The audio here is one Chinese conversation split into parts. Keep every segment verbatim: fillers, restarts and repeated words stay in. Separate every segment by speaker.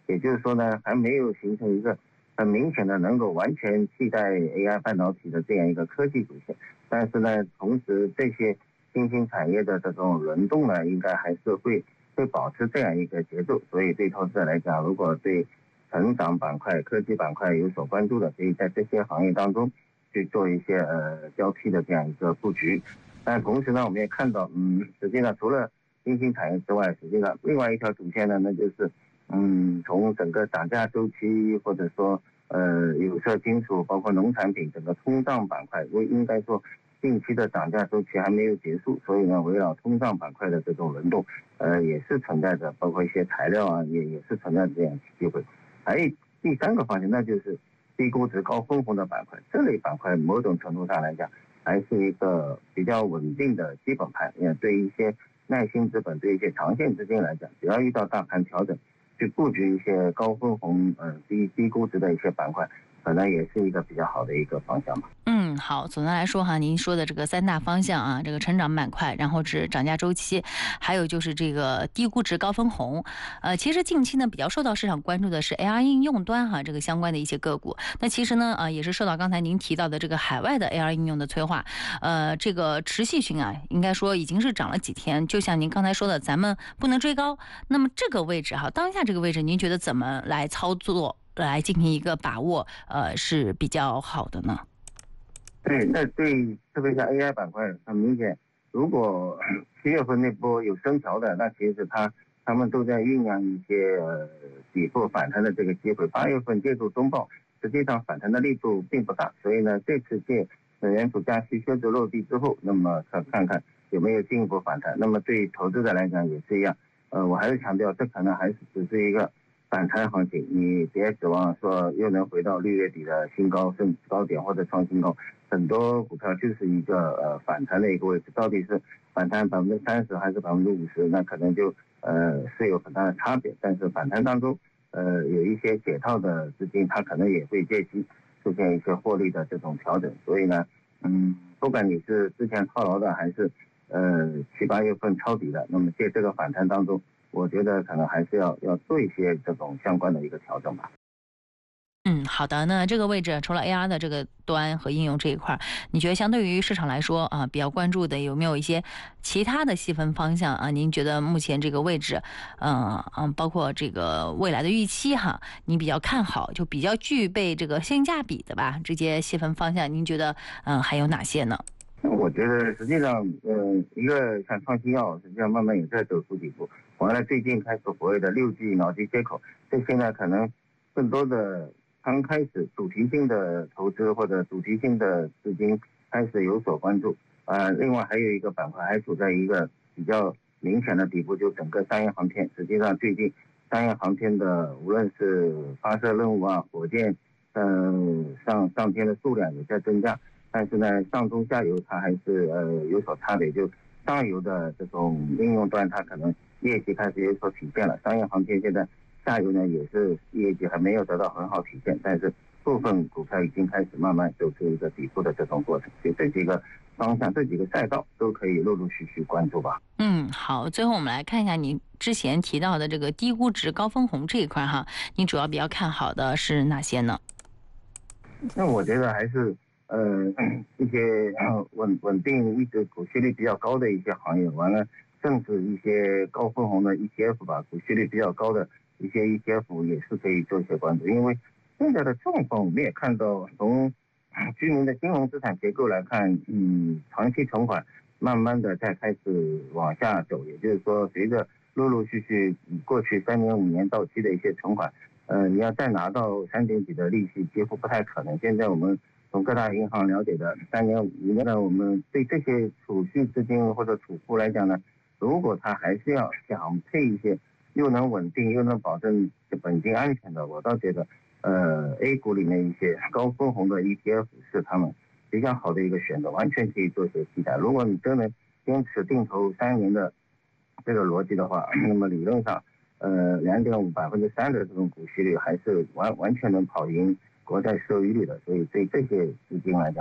Speaker 1: 也就是说呢，还没有形成一个很明显的能够完全替代 A I 半导体的这样一个科技主线。但是呢，同时这些新兴产业的这种轮动呢，应该还是会会保持这样一个节奏。所以对投资者来讲，如果对成长板块、科技板块有所关注的，可以在这些行业当中去做一些呃交替的这样一个布局。但同时呢，我们也看到，嗯，实际上除了新兴产业之外，实际上另外一条主线呢，那就是嗯，从整个涨价周期或者说呃有色金属，包括农产品整个通胀板块，我应该说近期的涨价周期还没有结束，所以呢，围绕通胀板块的这种轮动，呃，也是存在着，包括一些材料啊，也也是存在这样机会。还有第三个方向，那就是低估值高分红的板块，这类板块某种程度上来讲，还是一个比较稳定的基本盘。也对一些耐心资本、对一些长线资金来讲，只要遇到大盘调整，去布局一些高分红、呃低低估值的一些板块，可能也是一个比较好的一个方向吧。
Speaker 2: 嗯，好，总的来说哈，您说的这个三大方向啊，这个成长板块，然后是涨价周期，还有就是这个低估值高分红。呃，其实近期呢比较受到市场关注的是 A R 应用端哈这个相关的一些个股。那其实呢啊、呃、也是受到刚才您提到的这个海外的 A R 应用的催化，呃，这个持续性啊，应该说已经是涨了几天。就像您刚才说的，咱们不能追高。那么这个位置哈，当下这个位置，您觉得怎么来操作，来进行一个把握，呃是比较好的呢？
Speaker 1: 对，那对，特别像 A I 板块，很明显，如果七月份那波有升调的，那其实它他们都在酝酿一些呃底部反弹的这个机会。八月份借助中报，实际上反弹的力度并不大，所以呢，这次借美联储加息靴子落地之后，那么看看看有没有进一步反弹。那么对投资者来讲也是一样，呃，我还是强调，这可能还是只是一个反弹行情，你别指望说又能回到六月底的新高甚至高点或者创新高。很多股票就是一个呃反弹的一个位置，到底是反弹百分之三十还是百分之五十，那可能就呃是有很大的差别。但是反弹当中，呃有一些解套的资金，它可能也会借机出现一些获利的这种调整。所以呢，嗯，不管你是之前套牢的，还是呃七八月份抄底的，那么借这个反弹当中，我觉得可能还是要要做一些这种相关的一个调整吧。
Speaker 2: 嗯，好的。那这个位置除了 A R 的这个端和应用这一块，你觉得相对于市场来说啊，比较关注的有没有一些其他的细分方向啊？您觉得目前这个位置，嗯嗯，包括这个未来的预期哈，你比较看好，就比较具备这个性价比的吧？这些细分方向，您觉得嗯还有哪些呢？
Speaker 1: 我觉得实际上，呃，一个像创新药，实际上慢慢也在走出底部。完了，最近开始所谓的六 G 脑机接口，这现在可能更多的刚开始主题性的投资或者主题性的资金开始有所关注。呃，另外还有一个板块还处在一个比较明显的底部，就整个商业航天。实际上最近商业航天的无论是发射任务啊，火箭，嗯、呃，上上天的数量也在增加。但是呢，上中下游它还是呃有所差别，就上游的这种应用端，它可能业绩开始有所体现了。商业航天现在下游呢也是业绩还没有得到很好体现，但是部分股票已经开始慢慢走出一个底部的这种过程。就这几个方向、这几个赛道都可以陆陆续续关注吧。
Speaker 2: 嗯，好。最后我们来看一下你之前提到的这个低估值高分红这一块哈，你主要比较看好的是哪些呢？
Speaker 1: 那我觉得还是呃一些稳稳定一直股息率比较高的一些行业，完了甚至一些高分红的 E T F 吧，股息率比较高的一些 E T F 也是可以做一些关注。因为现在的状况我们也看到，从居民的金融资产结构来看，嗯，长期存款慢慢的在开始往下走，也就是说，随着陆陆续续过去三年五年到期的一些存款。呃，你要再拿到三点几的利息，几乎不太可能。现在我们从各大银行了解的三年五年呢，我们对这些储蓄资金或者储户来讲呢，如果他还是要想配一些又能稳定又能保证本金安全的，我倒觉得，呃 ，A 股里面一些高分红的 E T F 是他们比较好的一个选择，完全可以做些替代。如果你真的坚持定投三年的这个逻辑的话，那么理论上。呃，两点五百分之三的这种股息率还是完完全能跑赢国债收益率的，所以对这些资金来讲，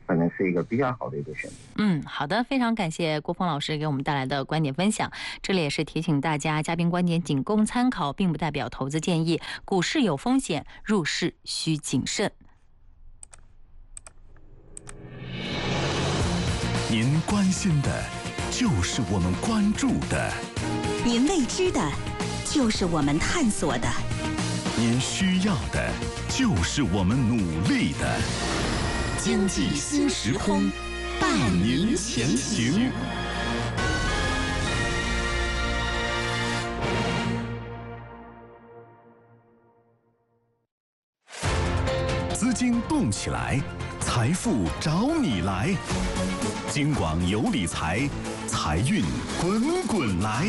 Speaker 1: 可能是一个比较好的一个选择。
Speaker 2: 嗯，好的，非常感谢郭峰老师给我们带来的观点分享。这里也是提醒大家，嘉宾观点仅供参考，并不代表投资建议。股市有风险，入市需谨慎。
Speaker 3: 您关心的，就是我们关注的；
Speaker 4: 您未知的，就是我们探索的；
Speaker 3: 您需要的，就是我们努力的。经济新时空，伴您前行。资金动起来，财富找你来。京广有理财，财运滚滚来。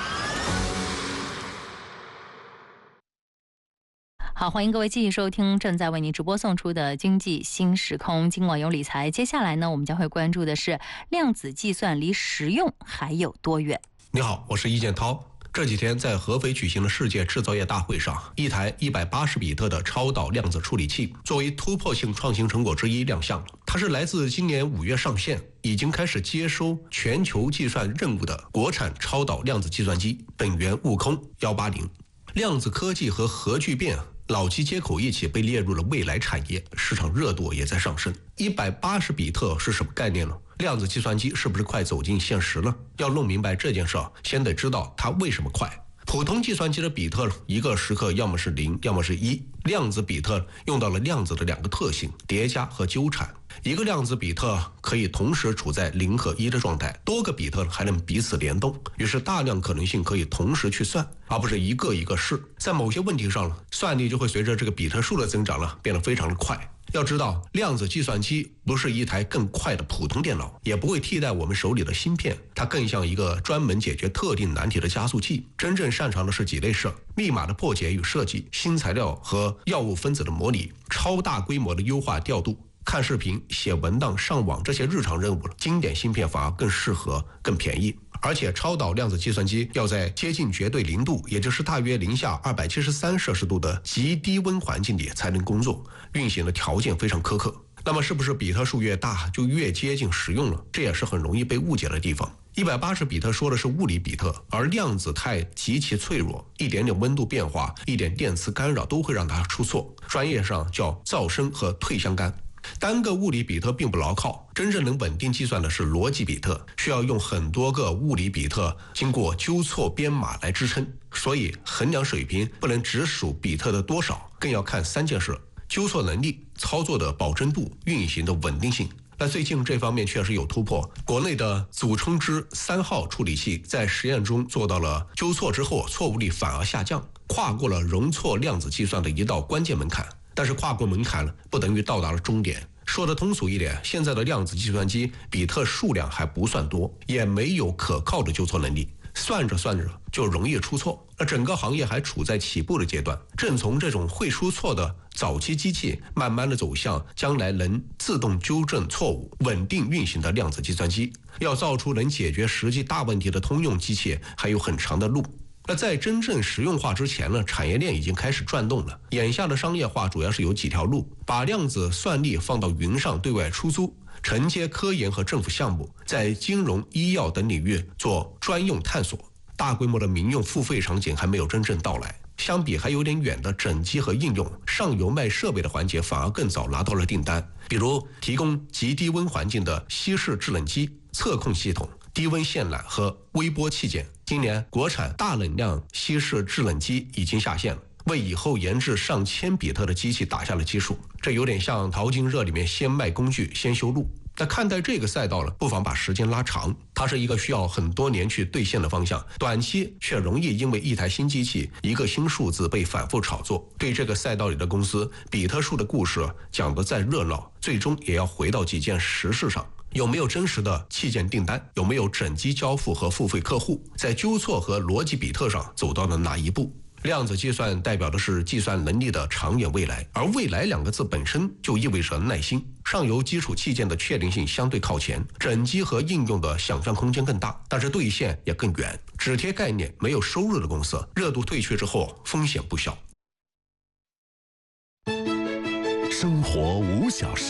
Speaker 2: 好，欢迎各位继续收听正在为您直播送出的经济新时空京广有理财。接下来呢，我们将会关注的是量子计算离实用还有多远。
Speaker 5: 你好，我是易建涛。这几天在合肥举行的世界制造业大会上，一台一百八十比特的超导量子处理器作为突破性创新成果之一亮相了。它是来自今年五月上线，已经开始接收全球计算任务的国产超导量子计算机本源悟空一八零。量子科技和核聚变、脑机接口一起被列入了未来产业，市场热度也在上升。一百八十比特是什么概念呢？量子计算机是不是快走进现实了？要弄明白这件事，先得知道它为什么快。普通计算机的比特一个时刻要么是零，要么是一。量子比特用到了量子的两个特性：叠加和纠缠。一个量子比特可以同时处在零和一的状态，多个比特还能彼此联动，于是大量可能性可以同时去算，而不是一个一个试。在某些问题上了，算力就会随着这个比特数的增长了变得非常的快。要知道，量子计算机不是一台更快的普通电脑，也不会替代我们手里的芯片，它更像一个专门解决特定难题的加速器。真正擅长的是几类事：密码的破解与设计、新材料和药物分子的模拟、超大规模的优化调度。看视频、写文档、上网这些日常任务了，经典芯片反而更适合、更便宜。而且超导量子计算机要在接近绝对零度，也就是大约零下二百七十三摄氏度的极低温环境里才能工作，运行的条件非常苛刻。那么是不是比特数越大就越接近实用了？这也是很容易被误解的地方。一百八十比特说的是物理比特，而量子态极其脆弱，一点点温度变化、一点电磁干扰都会让它出错，专业上叫噪声和退相干。单个物理比特并不牢靠，真正能稳定计算的是逻辑比特，需要用很多个物理比特经过纠错编码来支撑。所以衡量水平不能只数比特的多少，更要看三件事：纠错能力、操作的保真度、运行的稳定性。那最近这方面确实有突破，国内的祖冲之三号处理器在实验中做到了纠错之后错误率反而下降，跨过了容错量子计算的一道关键门槛。但是跨过门槛了，不等于到达了终点。说的通俗一点，现在的量子计算机比特数量还不算多，也没有可靠的纠错能力，算着算着就容易出错。那整个行业还处在起步的阶段，正从这种会出错的早期机器，慢慢的走向将来能自动纠正错误、稳定运行的量子计算机。要造出能解决实际大问题的通用机器，还有很长的路。那在真正实用化之前呢，产业链已经开始转动了。眼下的商业化主要是有几条路：把量子算力放到云上对外出租，承接科研和政府项目，在金融、医药等领域做专用探索。大规模的民用付费场景还没有真正到来。相比还有点远的整机和应用，上游卖设备的环节反而更早拿到了订单，比如提供极低温环境的稀释制冷机、测控系统、低温线缆和微波器件。今年国产大冷量稀释制冷机已经下线了，为以后研制上千比特的机器打下了基础。这有点像淘金热里面先卖工具先修路。在看待这个赛道了，不妨把时间拉长，它是一个需要很多年去兑现的方向，短期却容易因为一台新机器、一个新数字被反复炒作。对这个赛道里的公司，比特数的故事讲得再热闹，最终也要回到几件实事上。有没有真实的器件订单？有没有整机交付和付费客户？在纠错和逻辑比特上走到了哪一步？量子计算代表的是计算能力的长远未来，而未来两个字本身就意味着耐心。上游基础器件的确定性相对靠前，整机和应用的想象空间更大，但是兑现也更远。只贴概念没有收入的公司，热度退去之后风险不小。
Speaker 3: 生活无小事，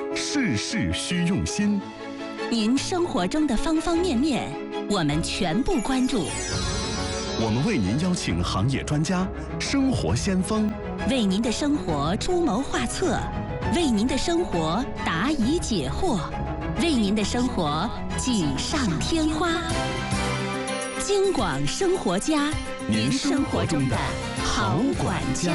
Speaker 3: 事事需用心。
Speaker 4: 您生活中的方方面面，我们全部关注。
Speaker 3: 我们为您邀请行业专家、生活先锋，
Speaker 4: 为您的生活出谋划策，为您的生活答疑解惑，为您的生活锦上添花。京广生活家，您生活中的好管家。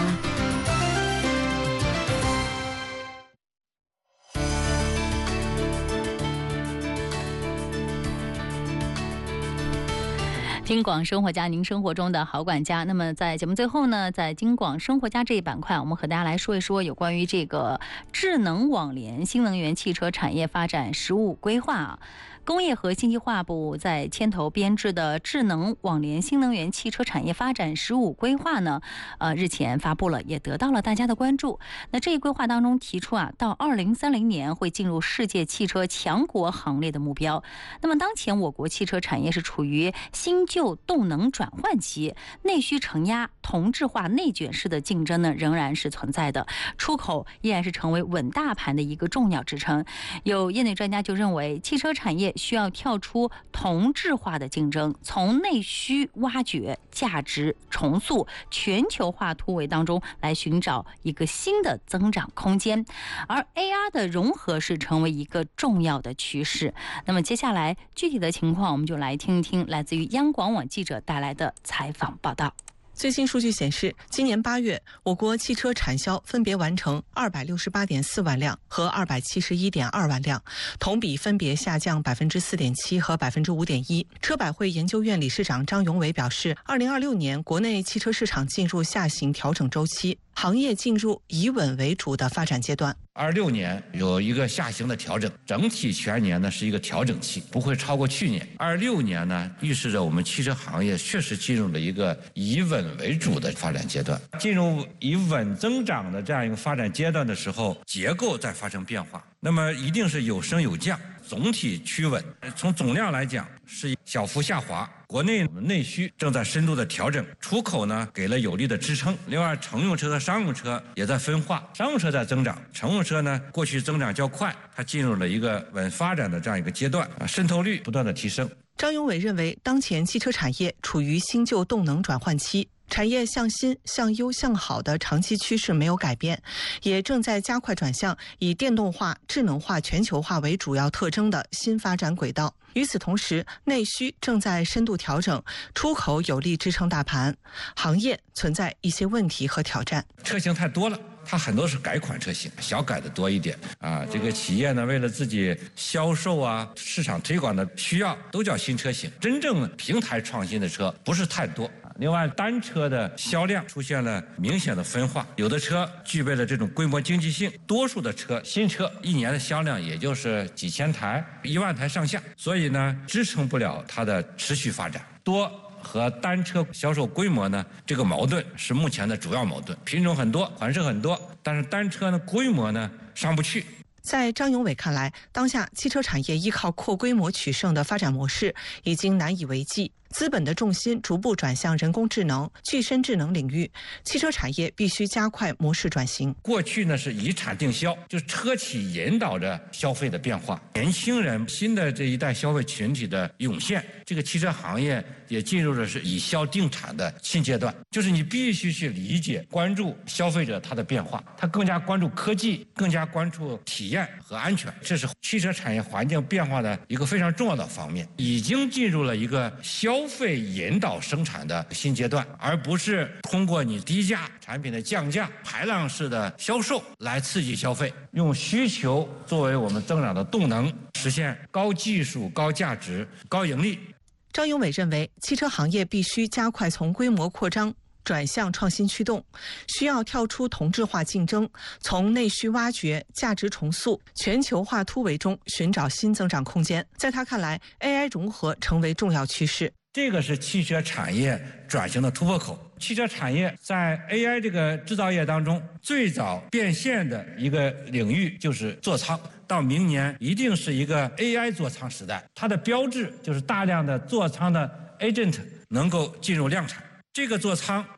Speaker 2: 京广生活家，您生活中的好管家。那么在节目最后呢，在京广生活家这一板块，我们和大家来说一说有关于这个智能网联新能源汽车产业发展实务规划啊。工业和信息化部在牵头编制的智能网联新能源汽车产业发展实务规划呢，呃，日前发布了，也得到了大家的关注。那这一规划当中提出啊，到二零三零年会进入世界汽车强国行列的目标。那么当前我国汽车产业是处于新旧动能转换期，内需承压、同质化内卷式的竞争呢，仍然是存在的，出口依然是成为稳大盘的一个重要支撑。有业内专家就认为，汽车产业需要跳出同质化的竞争，从内需挖掘、价值重塑、全球化突围当中来寻找一个新的增长空间。而 A R 的融合是成为一个重要的趋势。那么接下来具体的情况，我们就来听一听来自于央广网记者带来的采访报道。
Speaker 6: 最新数据显示，今年八月，我国汽车产销分别完成二百六十八点四万辆和二百七十一点二万辆，同比分别下降百分之四点七和百分之五点一。车百汇研究院理事长张永伟表示，二零二六年国内汽车市场进入下行调整周期，行业进入以稳为主的发展阶段。
Speaker 7: 二六年有一个下行的调整，整体全年呢是一个调整期，不会超过去年。二六年呢，预示着我们汽车行业确实进入了一个以稳为主的发展阶段。进入以稳增长的这样一个发展阶段的时候，结构在发生变化，那么一定是有升有降，总体趋稳。从总量来讲是小幅下滑，国内内需正在深度的调整，出口呢给了有力的支撑。另外，乘用车和商用车也在分化，商用车在增长，乘用车呢过去增长较快，它进入了一个稳发展的这样一个阶段，渗透率不断的提升。
Speaker 6: 张永伟认为，当前汽车产业处于新旧动能转换期，产业向新、向优、向好的长期趋势没有改变，也正在加快转向以电动化、智能化、全球化为主要特征的新发展轨道。与此同时，内需正在深度调整，出口有力支撑大盘，行业存在一些问题和挑战。
Speaker 7: 车型太多了，它很多是改款车型，小改的多一点啊。这个企业呢，为了自己销售啊、市场推广的需要，都叫新车型。真正平台创新的车不是太多。另外，单车的销量出现了明显的分化，有的车具备了这种规模经济性，多数的车新车一年的销量也就是几千台、一万台上下，所以呢，支撑不了它的持续发展。多和单车销售规模呢，这个矛盾是目前的主要矛盾。品种很多，款式很多，但是单车呢规模呢上不去。
Speaker 6: 在张永伟看来，当下汽车产业依靠扩规模取胜的发展模式已经难以为继，资本的重心逐步转向人工智能、具身智能领域，汽车产业必须加快模式转型。
Speaker 7: 过去呢是以产定销，就是车企引导着消费的变化，年轻人新的这一代消费群体的涌现，这个汽车行业也进入了是以销定产的新阶段，就是你必须去理解、关注消费者他的变化，他更加关注科技，更加关注体验和安全，这是汽车产业环境变化的一个非常重要的方面，已经进入了一个消费引导生产的新阶段，而不是通过你低价产品的降价、排量式的销售来刺激消费，用需求作为我们增长的动能，实现高技术、高价值、高盈利。
Speaker 6: 张永伟认为，汽车行业必须加快从规模扩张转向创新驱动，需要跳出同质化竞争，从内需挖掘、价值重塑、全球化突围中寻找新增长空间。在他看来 ，A I 融合成为重要趋势。
Speaker 7: 这个是汽车产业转型的突破口。汽车产业在 A I 这个制造业当中，最早变现的一个领域就是座舱，到明年一定是一个 A I 座舱时代。它的标志就是大量的座舱的 agent 能够进入量产。这个座舱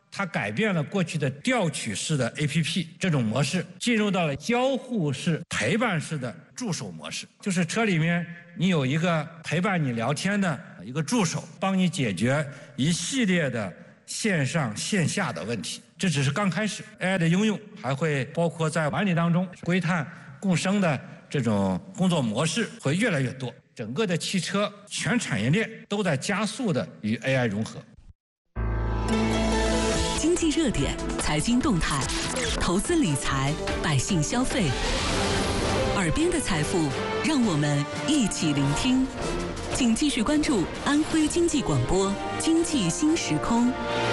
Speaker 7: 它改变了过去的调取式的 A P P 这种模式，进入到了交互式、陪伴式的助手模式。就是车里面你有一个陪伴你聊天的一个助手，帮你解决一系列的线上线下的问题。这只是刚开始 ，A I 的应用还会包括在管理当中，硅碳共生的这种工作模式会越来越多。整个的汽车全产业链都在加速的与 A I 融合。
Speaker 4: 经济热点、财经动态、投资理财、百姓消费，耳边的财富，让我们一起聆听。请继续关注安徽经济广播《经济新时空》。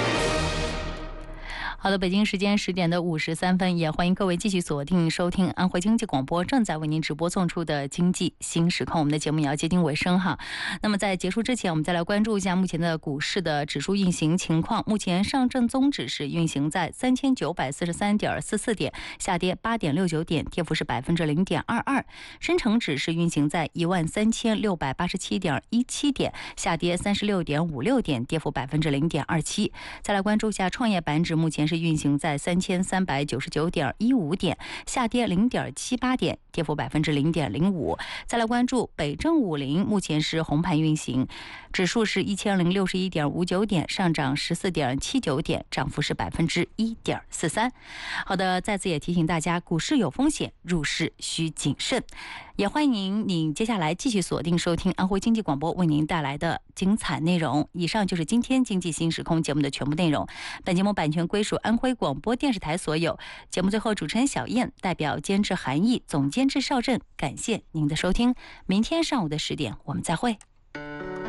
Speaker 2: 好的，北京时间十点的五十三分，也欢迎各位继续锁定收听安徽经济广播正在为您直播送出的经济新时空。我们的节目也要接近尾声哈。那么在结束之前，我们再来关注一下目前的股市的指数运行情况。目前上证综指是运行在三千九百四十三点四四点，下跌八点六九点，跌幅是百分之零点二二。深成指是运行在一万三千六百八十七点一七点，下跌三十六点五六点，跌幅百分之零点二七。再来关注一下创业板指，目前是运行在三千三百九十九点一五点，下跌零点七八点，跌幅百分之零点零五。再来关注北证五零，目前是红盘运行，指数是一千零六十一点五九点，上涨十四点七九点，涨幅是百分之一点四三。好的，再次也提醒大家，股市有风险，入市需谨慎。也欢迎您接下来继续锁定收听安徽经济广播为您带来的精彩内容。以上就是今天经济新时空节目的全部内容。本节目版权归属安徽广播电视台所有。节目最后，主持人小燕代表监制韩毅、总监制邵振，感谢您的收听。明天上午的十点，我们再会。